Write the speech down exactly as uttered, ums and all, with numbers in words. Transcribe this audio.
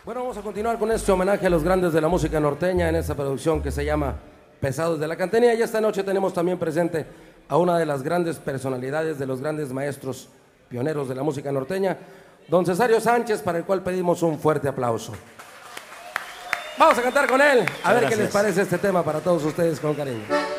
Bueno, vamos a continuar con este homenaje a los grandes de la música norteña en esta producción que se llama Pesados de la Cantenía. Y esta noche tenemos también presente a una de las grandes personalidades, de los grandes maestros pioneros de la música norteña, don Cesario Sánchez, para el cual pedimos un fuerte aplauso. Vamos a cantar con él, a ver qué les parece este tema para todos ustedes con cariño.